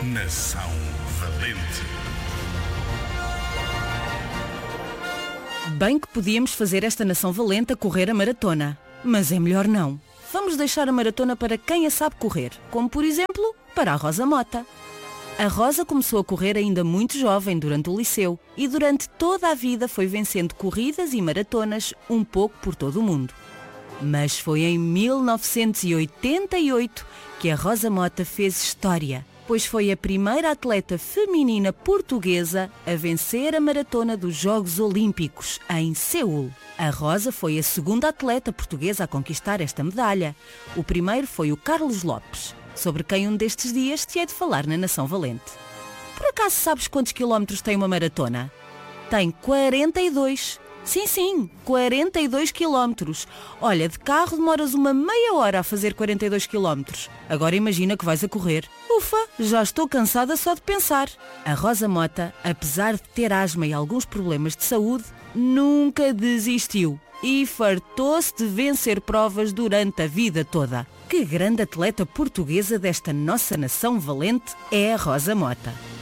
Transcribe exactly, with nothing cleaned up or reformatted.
Nação Valente. Bem que podíamos fazer esta nação valente a correr a maratona, mas é melhor não. Vamos deixar a maratona para quem a sabe correr, como por exemplo, para a Rosa Mota. A Rosa começou a correr ainda muito jovem durante o liceu e durante toda a vida foi vencendo corridas e maratonas um pouco por todo o mundo. Mas foi em mil novecentos e oitenta e oito que a Rosa Mota fez história, pois foi a primeira atleta feminina portuguesa a vencer a maratona dos Jogos Olímpicos, em Seul. A Rosa foi a segunda atleta portuguesa a conquistar esta medalha. O primeiro foi o Carlos Lopes, sobre quem um destes dias te hei de falar na Nação Valente. Por acaso sabes quantos quilómetros tem uma maratona? Tem quarenta e dois. Sim, sim, quarenta e dois quilómetros. Olha, de carro demoras uma meia hora a fazer quarenta e dois quilómetros. Agora imagina que vais a correr. Ufa, já estou cansada só de pensar. A Rosa Mota, apesar de ter asma e alguns problemas de saúde, nunca desistiu e fartou-se de vencer provas durante a vida toda. Que grande atleta portuguesa desta nossa nação valente é a Rosa Mota.